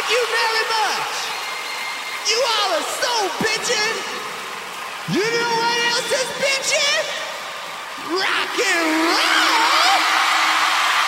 you very much. You all are so bitchin'. You know what else is bitchin'?